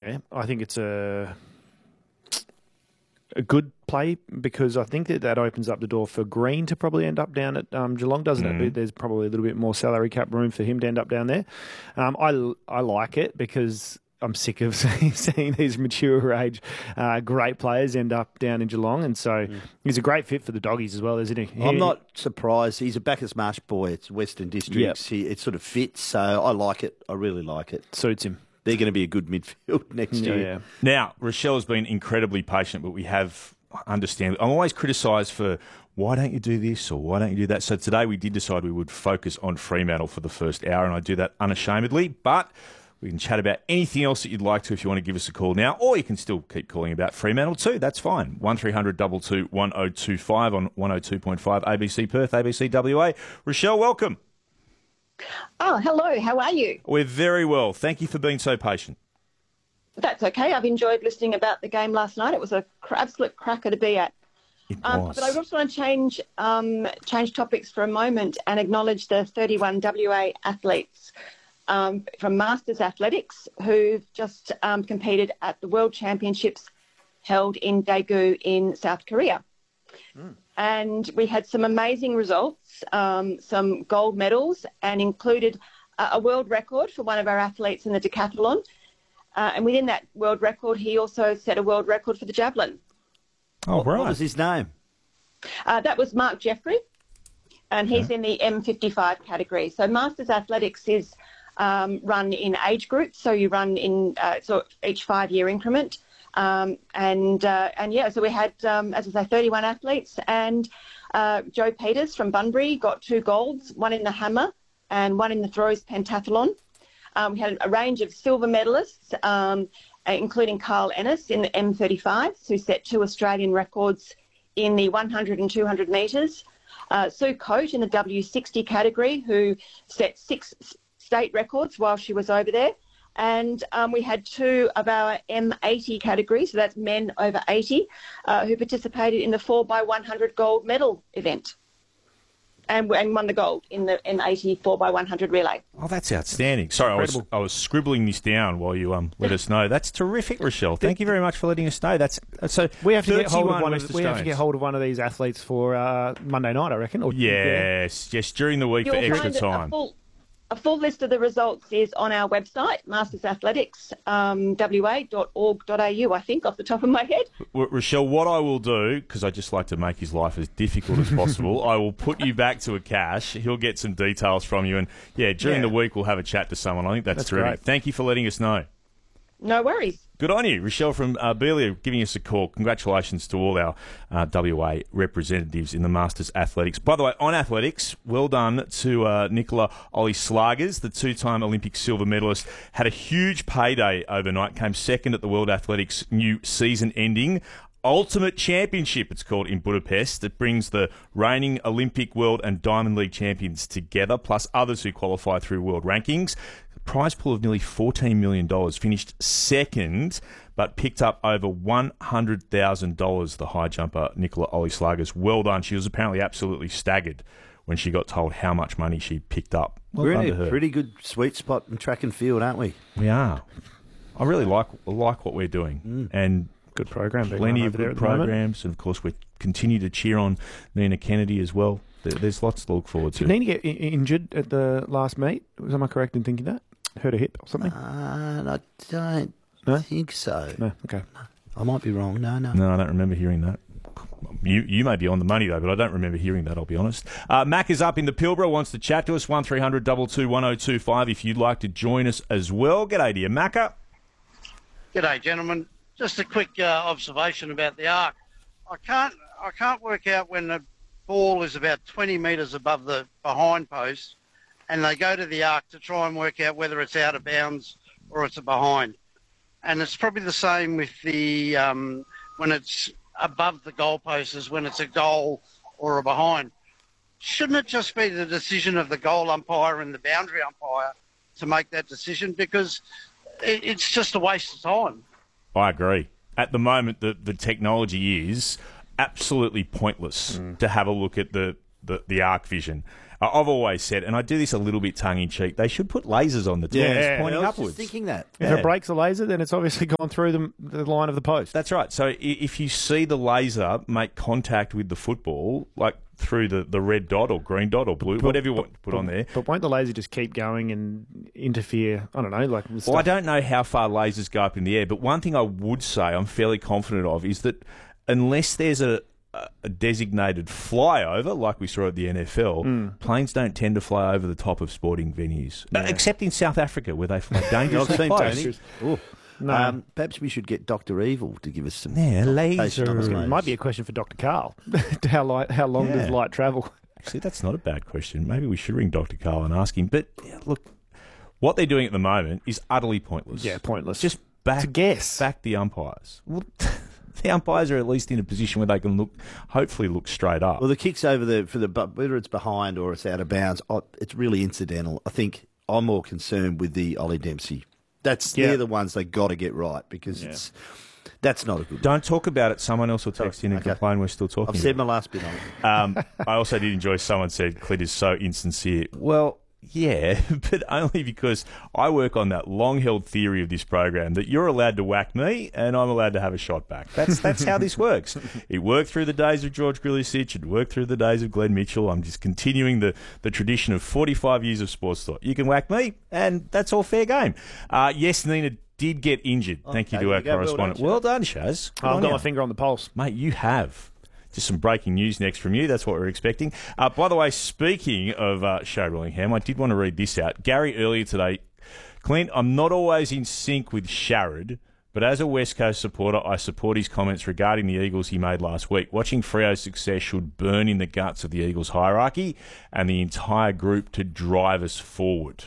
there, I think it's a good play because I think that opens up the door for Green to probably end up down at Geelong, doesn't it? There's probably a little bit more salary cap room for him to end up down there. I like it because I'm sick of seeing these mature age great players end up down in Geelong, and so he's a great fit for the Doggies as well, isn't he? I'm not surprised. He's a Bacchus Marsh boy. It's Western Districts. Yep. It sort of fits, so I like it. I really like it. Suits him. They're going to be a good midfield next year. Yeah. Now, Rochelle has been incredibly patient, but we have understand. I'm always criticised for why don't you do this or why don't you do that. So today we did decide we would focus on Fremantle for the first hour, and I do that unashamedly. But we can chat about anything else that you'd like to if you want to give us a call now, or you can still keep calling about Fremantle too. That's fine. 1300 22 1025 on 102.5 ABC Perth, ABC WA. Rochelle, welcome. Oh, hello. How are you? We're very well. Thank you for being so patient. That's okay. I've enjoyed listening about the game last night. It was an absolute cracker to be at. It was. But I just want to change topics for a moment and acknowledge the 31 WA athletes from Masters Athletics who've just competed at the World Championships held in Daegu in South Korea. And we had some amazing results, some gold medals, and included a world record for one of our athletes in the decathlon. And within that world record, he also set a world record for the javelin. Oh, right. What was his name? That was Mark Jeffrey, and he's in the M55 category. So Masters Athletics is run in age groups, so you run in each 5-year increment. So we had, as I say, 31 athletes, and Joe Peters from Bunbury got 2 golds, one in the hammer and one in the throws pentathlon. We had a range of silver medalists, including Carl Ennis in the M35, who set 2 Australian records in the 100 and 200 metres. Sue Coate in the W60 category, who set 6 state records while she was over there. And we had 2 of our M80 categories, so that's men over 80, who participated in the 4x100 gold medal event and won the gold in the M80 4x100 relay. Oh, that's outstanding. Sorry, I was scribbling this down while you let us know. That's terrific, Rochelle. Thank you very much for letting us know. That's so. We have to get hold of one of these athletes for Monday night, I reckon. Or, yes, during the week for extra time. A full list of the results is on our website, mastersathletics.wa.org.au, I think, off the top of my head. Rochelle, what I will do, because I just like to make his life as difficult as possible, I will put you back to Akash. He'll get some details from you. And, during the week, we'll have a chat to someone. I think that's terrific. Great. Thank you for letting us know. No worries. Good on you. Rochelle from Belia giving us a call. Congratulations to all our WA representatives in the Masters Athletics. By the way, on athletics, well done to Nicola Ollie-Slagers, the 2-time Olympic silver medalist. Had a huge payday overnight, came second at the World Athletics new season-ending Ultimate Championship, it's called, in Budapest. It brings the reigning Olympic, World and Diamond League champions together, plus others who qualify through world rankings. Prize pool of nearly $14 million, finished second, but picked up over $100,000, the high jumper Nicola Ollie-Slagers. Well done. She was apparently absolutely staggered when she got told how much money she picked up. We're in a pretty good sweet spot in track and field, aren't we? We are. I really like what we're doing. And good program. Plenty of good programs. And, of course, we continue to cheer on Nina Kennedy as well. There's lots to look forward to. Did Nina get injured at the last meet? Am I correct in thinking that? Hurt a hip or something? I don't think so. No, okay. I might be wrong. No. No, I don't remember hearing that. You may be on the money, though, but I don't remember hearing that, I'll be honest. Mac is up in the Pilbara, wants to chat to us, 1300 22 1025 if you'd like to join us as well. G'day to you, Macca. G'day, gentlemen. Just a quick observation about the arc. I can't work out when the ball is about 20 metres above the behind post and they go to the arc to try and work out whether it's out of bounds or it's a behind. And it's probably the same with the when it's above the goalpost as when it's a goal or a behind. Shouldn't it just be the decision of the goal umpire and the boundary umpire to make that decision? Because it's just a waste of time. I agree. At the moment, the technology is absolutely pointless to have a look at the the Arc Vision. I've always said, and I do this a little bit tongue-in-cheek, they should put lasers on the tires pointing I was upwards. just thinking that. If it breaks a laser, then it's obviously gone through the line of the post. That's right. So if you see the laser make contact with the football, like through the red dot or green dot or blue, whatever you want to put on there. But won't the laser just keep going and interfere? I don't know. Well, I don't know how far lasers go up in the air, but one thing I would say I'm fairly confident of is that unless there's a designated flyover, like we saw at the NFL, planes don't tend to fly over the top of sporting venues, except in South Africa where they fly dangerously close. No. Perhaps we should get Dr. Evil to give us some laser. It might be a question for Dr. Carl. How long does light travel? Actually, that's not a bad question. Maybe we should ring Dr. Carl and ask him. But look, what they're doing at the moment is utterly pointless. Yeah, pointless. Just back the umpires. Well, the umpires are at least in a position where they can hopefully look straight up. Well, the kicks over whether it's behind or it's out of bounds, it's really incidental. I think I'm more concerned with the Ollie Dempsey. They're the ones they got to get right because that's not a good. Don't talk about it. Someone else will text in and complain we're still talking. I've said my last bit on it. I also did enjoy someone said Clint is so insincere. Well, yeah, but only because I work on that long-held theory of this program that you're allowed to whack me and I'm allowed to have a shot back. That's how this works. It worked through the days of George Grillicic. It worked through the days of Glenn Mitchell. I'm just continuing the tradition of 45 years of sports thought. You can whack me, and that's all fair game. Yes, Nina did get injured. Thank you to our correspondent. Well done, Shaz. I've got my finger on the pulse. Mate, you have. Just some breaking news next from you. That's what we're expecting. By the way, speaking of Shay Willingham, I did want to read this out. Gary earlier today, Clint, I'm not always in sync with Sharrod, but as a West Coast supporter, I support his comments regarding the Eagles he made last week. Watching Freo's success should burn in the guts of the Eagles hierarchy and the entire group to drive us forward.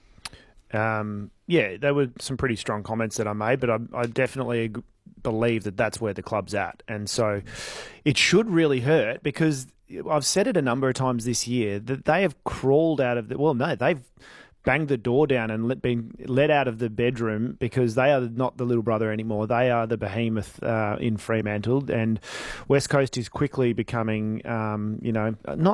Yeah, there were some pretty strong comments that I made, but I definitely believe that that's where the club's at. And so it should really hurt because I've said it a number of times this year that they have crawled out of they've banged the door down and been let out of the bedroom because they are not the little brother anymore. They are the behemoth in Fremantle, and West Coast is quickly becoming, not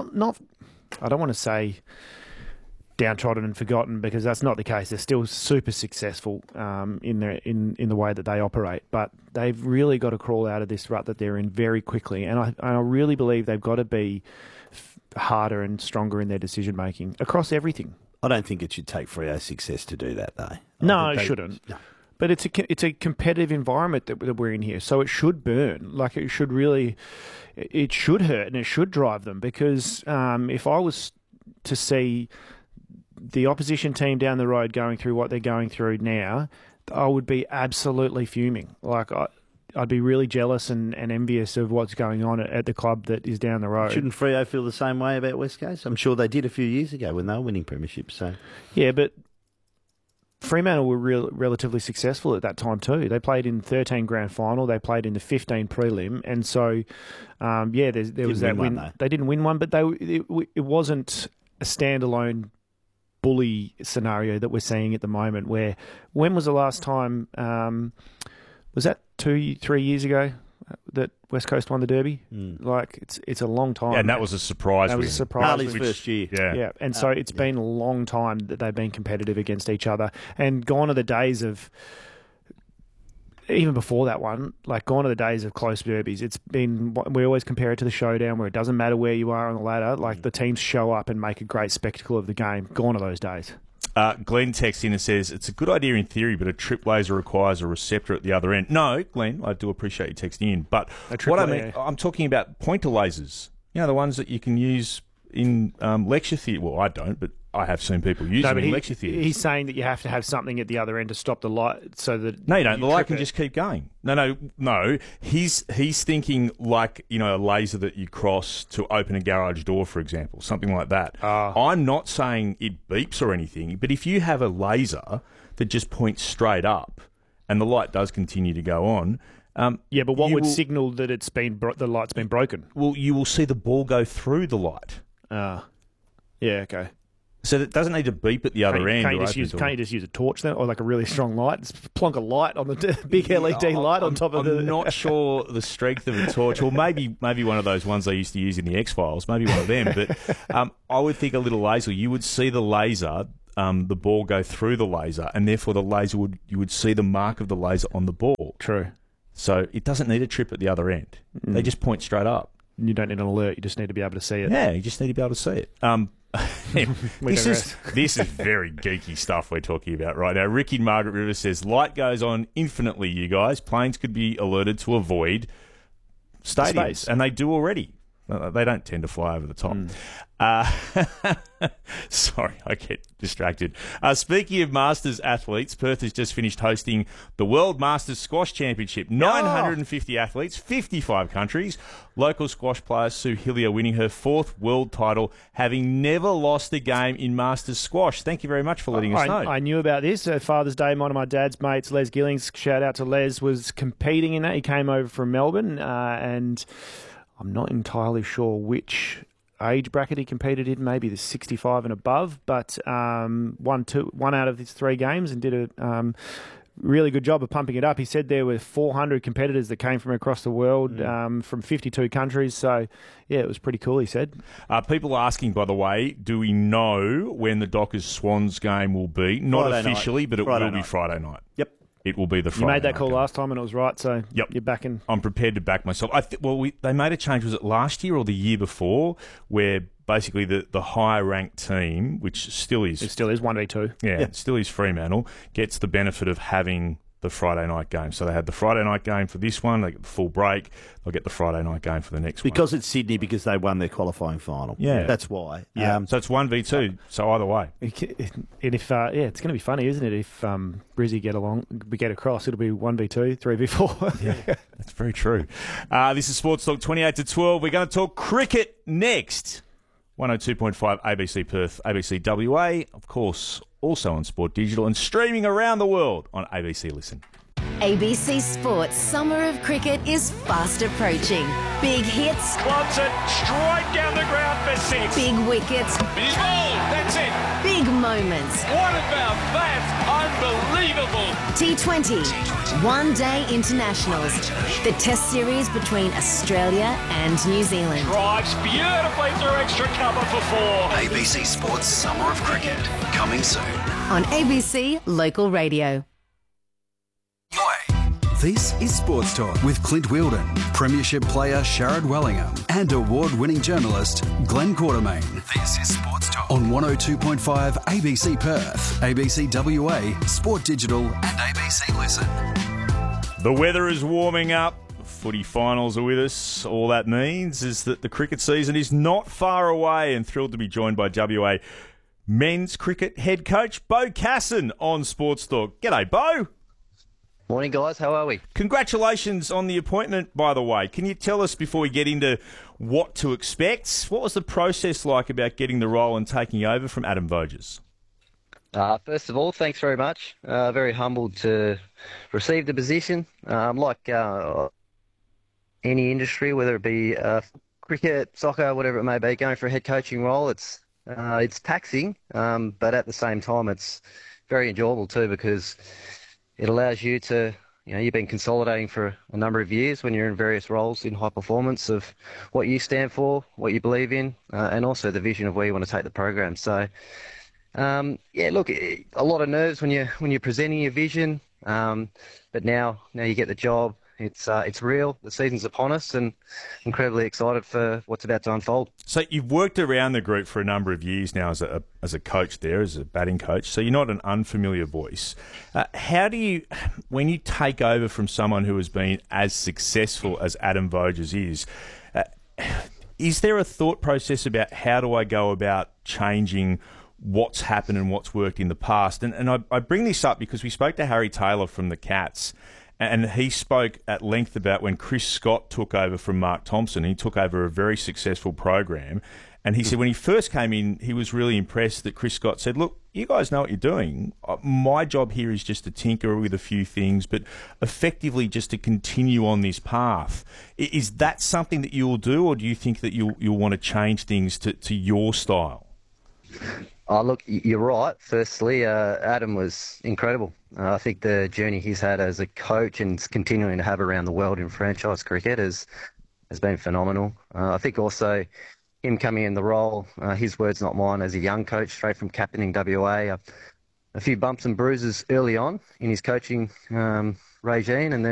I don't want to say downtrodden and forgotten because that's not the case. They're still super successful in the way that they operate, but they've really got to crawl out of this rut that they're in very quickly. And I really believe they've got to be harder and stronger in their decision making across everything. I don't think it should take Freo's success to do that, though. No, it shouldn't. No. But it's a competitive environment that we're in here, so it should burn. Like it should hurt and it should drive them because if I was to see the opposition team down the road going through what they're going through now, I would be absolutely fuming. Like I'd be really jealous and envious of what's going on at the club that is down the road. Shouldn't Freo feel the same way about West Coast? I'm sure they did a few years ago when they were winning premierships. So yeah, but Fremantle were relatively successful at that time too. They played in 13 grand final. They played in the 15 prelim, and so there was that win. They didn't win one, but it wasn't a standalone bully scenario that we're seeing at the moment. When was the last time? Was that 2-3 years ago that West Coast won the Derby? Like it's a long time. Yeah, and that was a surprise. That was a surprise. Harley's first year. Yeah, and so it's been a long time that they've been competitive against each other, and gone are the days of. Even before that one, gone are the days of close derbies. It's been, we always compare it to the showdown where it doesn't matter where you are on the ladder. The teams show up and make a great spectacle of the game. Gone are those days. Glenn texts in and says, it's a good idea in theory, but a trip laser requires a receptor at the other end. No, Glenn, I do appreciate you texting in. But what I mean, I'm talking about pointer lasers. You know, the ones that you can use in lecture theatre. Well, I don't, but I have seen people use them in lecture theatres. He's saying that you have to have something at the other end to stop the light so that... No, you don't. The light can just keep going. No. He's thinking like, a laser that you cross to open a garage door, for example, something like that. I'm not saying it beeps or anything, but if you have a laser that just points straight up and the light does continue to go on... but what would signal that the light's been broken? Well, you will see the ball go through the light. Yeah, okay. So it doesn't need to beep at the other end. Can't you just use a torch then, or like a really strong light? Just plonk a light on the big LED light on top of the... I'm not sure the strength of a torch, or maybe one of those ones they used to use in the X-Files, maybe one of them. But I would think a little laser. You would see the laser, the ball go through the laser, and therefore you would see the mark of the laser on the ball. True. So it doesn't need a trip at the other end. They just point straight up. You don't need an alert. You just need to be able to see it. Yeah, you just need to be able to see it. This is very geeky stuff we're talking about right now. Ricky Margaret River says, light goes on infinitely, you guys. Planes could be alerted to avoid stadiums, and they do already. They don't tend to fly over the top. Sorry, I get distracted. Speaking of Masters athletes, Perth has just finished hosting the World Masters Squash Championship. 950 athletes, 55 countries. Local squash player Sue Hillier winning her 4th world title, having never lost a game in Masters squash. Thank you very much for letting us know. I knew about this. Father's Day, one of my dad's mates, Les Gillings, shout out to Les, was competing in that. He came over from Melbourne, and I'm not entirely sure which age bracket he competed in, maybe the 65 and above, but won out of his 3 games and did a really good job of pumping it up. He said there were 400 competitors that came from across the world, from 52 countries. So, yeah, it was pretty cool, he said. People asking, by the way, do we know when the Dockers Swans game will be? Not Friday officially, night. but it Friday will be night. Friday night. Yep. It will be the Friday night. You made that night call game. last time and it was right, so yep. You're backing. I'm prepared to back myself. They made a change, was it last year or the year before, where basically the higher ranked team, which still is... It still is 1v2. Yeah, it still is Fremantle, gets the benefit of having the Friday night game. So they had the Friday night game for this one, they get the full break, they'll get the Friday night game for the next one. Because it's Sydney, because they won their qualifying final. Yeah. That's why. Yeah. So it's 1v2, so either way. And if it's going to be funny, isn't it? If Brizzy get across, it'll be 1v2, 3v4. Yeah, that's very true. This is Sports Talk 28 to 12. We're going to talk cricket next. 102.5 ABC Perth, ABC WA, of course, also on Sport Digital and streaming around the world on ABC Listen. ABC Sports Summer of Cricket is fast approaching. Big hits. Clubs it straight down the ground for 6. Big wickets. He's bowled. That's it. Big moments. What about that? Unbelievable. T20. One-day internationals. The test series between Australia and New Zealand. Drives beautifully through extra cover for 4. ABC Sports Summer of Cricket, coming soon. On ABC Local Radio. This is Sports Talk with Clint Wheeldon, Premiership player Sharad Wellingham, and award-winning journalist Glenn Quartermain. This is Sports Talk on 102.5 ABC Perth, ABC WA, Sport Digital, and ABC Listen. The weather is warming up. Footy finals are with us. All that means is that the cricket season is not far away, and thrilled to be joined by WA men's cricket head coach Beau Casson on Sports Talk. G'day, Beau. Morning, guys. How are we? Congratulations on the appointment, by the way. Can you tell us, before we get into what to expect, what was the process like about getting the role and taking over from Adam Voges? First of all, thanks very much. Very humbled to receive the position. Like any industry, whether it be cricket, soccer, whatever it may be, going for a head coaching role, it's taxing, but at the same time, it's very enjoyable too, because it allows you to, you've been consolidating for a number of years when you're in various roles in high performance of what you stand for, what you believe in, and also the vision of where you want to take the program. So, look, a lot of nerves when you're presenting your vision, but now you get the job. It's real. The season's upon us, and incredibly excited for what's about to unfold. So you've worked around the group for a number of years now as a coach there, as a batting coach. So you're not an unfamiliar voice. How do you, when you take over from someone who has been as successful as Adam Voges is there a thought process about how do I go about changing what's happened and what's worked in the past? And I bring this up because we spoke to Harry Taylor from the Cats, and he spoke at length about when Chris Scott took over from Mark Thompson. He took over a very successful program. And he said when he first came in, he was really impressed that Chris Scott said, look, you guys know what you're doing. My job here is just to tinker with a few things, but effectively just to continue on this path. Is that something that you'll do, or do you think that you'll want to change things to your style? Oh, look, you're right. Firstly, Adam was incredible. I think the journey he's had as a coach and continuing to have around the world in franchise cricket has been phenomenal. I think also him coming in the role, his words not mine, as a young coach straight from captaining WA, a few bumps and bruises early on in his coaching regime, and then